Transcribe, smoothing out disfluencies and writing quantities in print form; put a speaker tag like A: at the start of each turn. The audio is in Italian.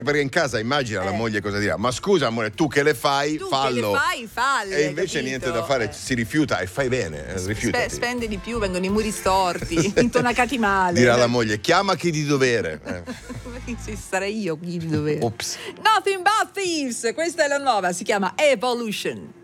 A: Perché in casa immagina la moglie cosa dirà: ma scusa amore, tu che le fai,
B: tu
A: fallo.
B: che le fai, falle,
A: e invece
B: capito?
A: niente da fare, si rifiuta e fai bene, rifiutati.
B: Spende di più, vengono i muri storti, intonacati male.
A: Dirà la moglie: chiama chi di dovere.
B: Sì, sarei io chi di dovere.
A: Ops.
B: Nothing But Thieves, questa è la nuova, si chiama Evolution.